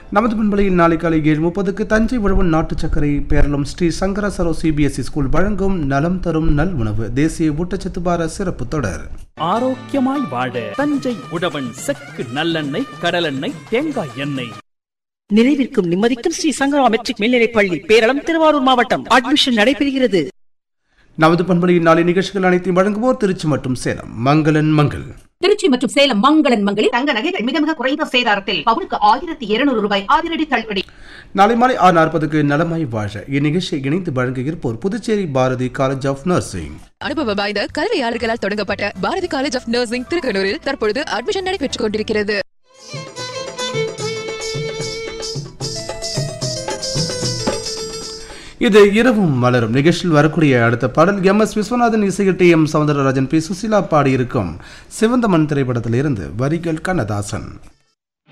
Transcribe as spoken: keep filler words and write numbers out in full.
நமது பண்பலையில் நாளை காலை ஏழு முப்பதுக்கு தஞ்சை உழவன் நாட்டு சர்க்கரை பேரளம் ஸ்ரீ சங்கர சரோ சிபிஎஸ்இ ஸ்கூல் வழங்கும் நலம் தரும் நல் உணவு தேசிய ஊட்டச்சத்து வார சிறப்பு தொடர். ஆரோக்கியமாய் வாழ தஞ்சை உழவன் செக்கு நல்லெண்ணெய், கடலெண்ணெய், தேங்காய் எண்ணெய். நிறைவிற்கும் நிம்மதிக்கும் ஸ்ரீ சங்கரா மெட்ரிக் மேல்நிலைப் பள்ளி பேரளம் திருவாரூர் மாவட்டம். அட்மிஷன் நடைபெறுகிறது. நமது பண்பலையில் நாளை நிகழ்ச்சிகள் அனைத்தையும் வழங்குவோர் திருச்சி மற்றும் சேலம் மங்களன் மங்கள். திருச்சி மற்றும் சேலம் மங்களன் மங்களில் தங்க நகைகள் மிக மிக குறைந்த சேதாரத்தில் பவுனுக்கு ஆயிரத்தி இருநூறு ரூபாய் அதிரடி தள்ளுபடி. நாளை மாலை ஆறு நாற்பதுக்கு நலமாய் வாழ இந்நிகழ்ச்சியை இணைந்து வழங்க இருப்போர் Puducherry Bharathi college of nursing. அனுபவம் வாய்ந்த கல்வியாளர்களால் தொடங்கப்பட்ட பாரதி காலேஜ் ஆஃப் நர்சிங் திருக்கனூரில் தற்பொழுது அட்மிஷன் நடைபெற்றுக் கொண்டிருக்கிறது. இது இரவும் மலரும் நிகழ்ச்சியில் வரக்கூடிய அடுத்த பாடல் எம் எஸ் விஸ்வநாதன் இசையில் D M Soundararajan B Susheela பாடியிருக்கும் சிவந்த மண் திரைப்படத்தில் இருந்து வரிகள் கண்ணதாசன்.